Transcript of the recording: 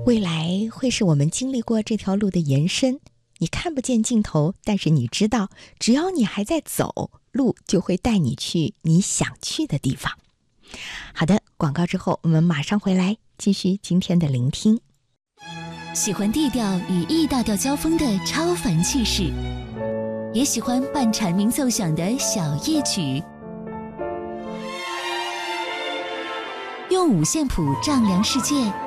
未来会是我们经历过这条路的延伸，你看不见尽头，但是你知道，只要你还在走，路就会带你去你想去的地方。好的，广告之后我们马上回来继续今天的聆听。 喜欢地调与 E 大调交锋的超凡气势，也喜欢伴蝉鸣奏响的小夜曲。用五线谱丈量世界，